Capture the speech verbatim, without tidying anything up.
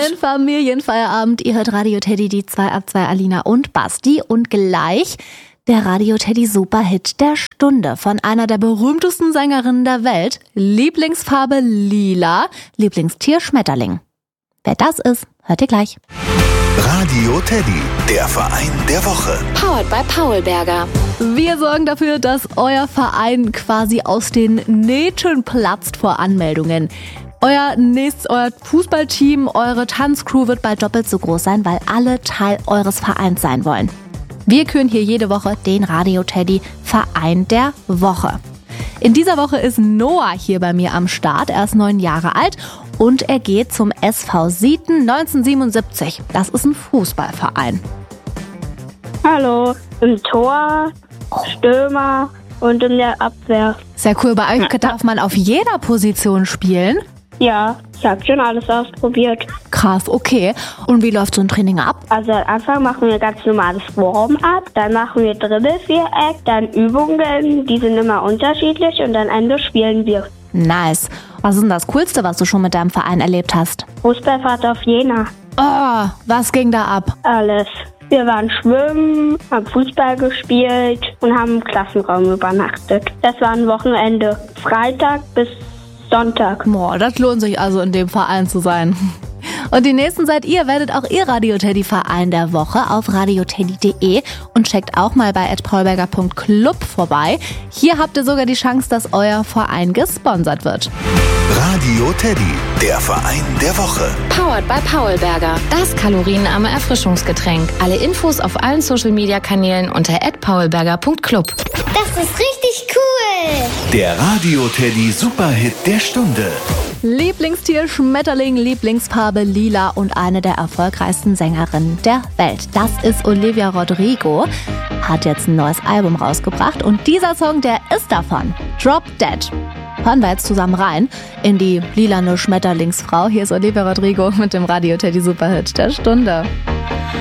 Ein Familienfeierabend. Ihr hört Radio Teddy, die zwei ab zwei, Alina und Basti. Und gleich der Radio Teddy Superhit der Stunde von einer der berühmtesten Sängerinnen der Welt. Lieblingsfarbe lila, Lieblingstier Schmetterling. Wer das ist, hört ihr gleich. Radio Teddy, der Verein der Woche. Powered by Paulberger. Wir sorgen dafür, dass euer Verein quasi aus den Nähten platzt vor Anmeldungen. Euer nächstes, euer Fußballteam, eure Tanzcrew wird bald doppelt so groß sein, weil alle Teil eures Vereins sein wollen. Wir küren hier jede Woche den Radio Teddy Verein der Woche. In dieser Woche ist Noah hier bei mir am Start. Er ist neun Jahre alt und er geht zum S V Sieten neunzehnhundertsiebenundsiebzig. Das ist ein Fußballverein. Hallo, im Tor, Stürmer und in der Abwehr. Sehr cool, bei euch darf man auf jeder Position spielen. Ja, ich habe schon alles ausprobiert. Krass, okay. Und wie läuft so ein Training ab? Also am Anfang machen wir ganz normales Warm-up, dann machen wir Dribbelviereck, dann Übungen, die sind immer unterschiedlich und am Ende spielen wir. Nice. Was ist denn das Coolste, was du schon mit deinem Verein erlebt hast? Fußballfahrt auf Jena. Oh, was ging da ab? Alles. Wir waren schwimmen, haben Fußball gespielt und haben im Klassenraum übernachtet. Das war ein Wochenende. Freitag bis Sonntag. Boah, das lohnt sich also in dem Verein zu sein. Und die nächsten seid ihr, werdet auch ihr Radio Teddy Verein der Woche auf radioteddy punkt de und checkt auch mal bei at paulberger punkt club vorbei. Hier habt ihr sogar die Chance, dass euer Verein gesponsert wird. Radio Teddy, der Verein der Woche. Powered by Paulberger. Das kalorienarme Erfrischungsgetränk. Alle Infos auf allen Social-Media-Kanälen unter at paulberger punkt club. Das ist richtig cool! Der Radio Teddy Superhit der Stunde. Lieblingstier Schmetterling, Lieblingsfarbe lila und eine der erfolgreichsten Sängerinnen der Welt. Das ist Olivia Rodrigo, hat jetzt ein neues Album rausgebracht und dieser Song, der ist davon. Drop Dead. Hören wir jetzt zusammen rein in die lilane Schmetterlingsfrau. Hier ist Olivia Rodrigo mit dem Radio Teddy Superhit der Stunde.